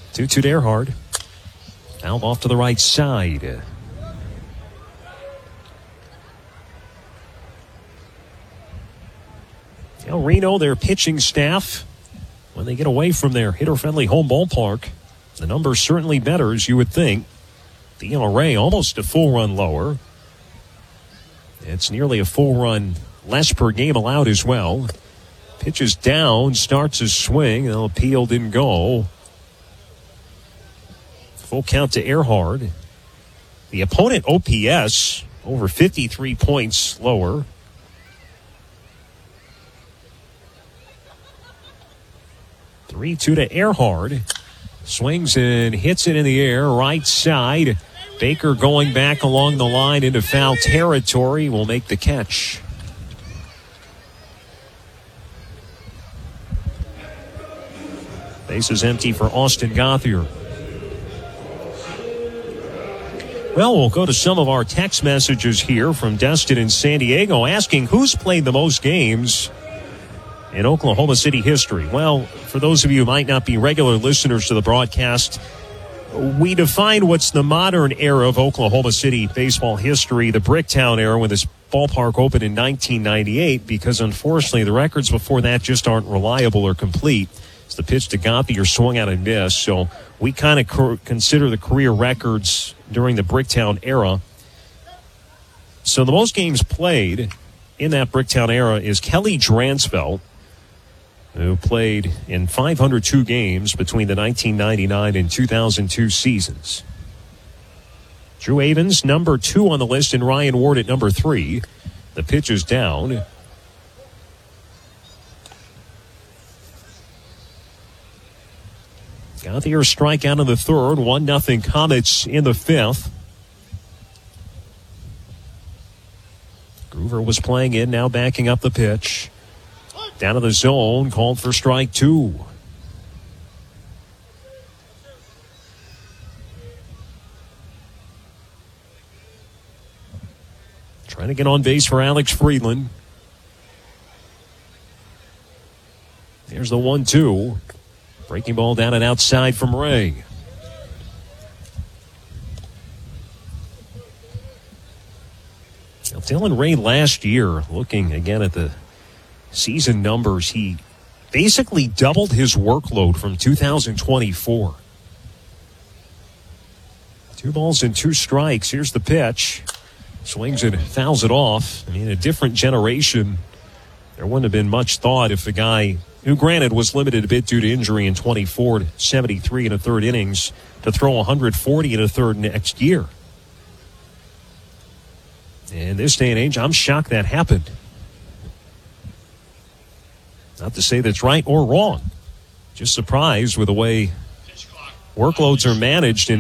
2-2 to Earhart. Fouled off to the right side. Reno, their pitching staff, when they get away from their hitter-friendly home ballpark, the number's certainly better, as you would think. The ERA almost a full run lower. It's nearly a full run less per game allowed as well. Pitches down, starts his swing. The appeal didn't go. Full count to Earhart. The opponent OPS over 53 points lower. Three-two to Earhart. Swings and hits it in the air, right side. Baker going back along the line into foul territory will make the catch. Base is empty for Austin Gothier. Well, we'll go to some of our text messages here from Destin in San Diego asking who's played the most games in Oklahoma City history. Well, for those of you who might not be regular listeners to the broadcast, we define what's the modern era of Oklahoma City baseball history, the Bricktown era, when this ballpark opened in 1998, because unfortunately the records before that just aren't reliable or complete. It's the pitch to Gothier swung out and missed. So we kind of consider the career records during the Bricktown era. So the most games played in that Bricktown era is Kelly Dransfeld, who played in 502 games between the 1999 and 2002 seasons. Drew Avens, number 2 on the list, and Ryan Ward at number 3. The pitch is down. Gothier strikeout in the third, 1-0 Comets in the fifth. Groover was playing in, now backing up the pitch. Down to the zone, called for strike 2. Trying to get on base for Alex Friedland. There's the 1-2. Breaking ball down and outside from Ray. Now, Dylan Ray last year, looking again at the season numbers, he basically doubled his workload from 2024. 2 balls and 2 strikes. Here's the pitch. Swings it, fouls it off. I mean, a different generation. There wouldn't have been much thought if the guy, who granted was limited a bit due to injury in 24 to 73 in a third innings, to throw 140 in a third next year. In this day and age, I'm shocked that happened. Not to say that's right or wrong. Just surprised with the way workloads are managed in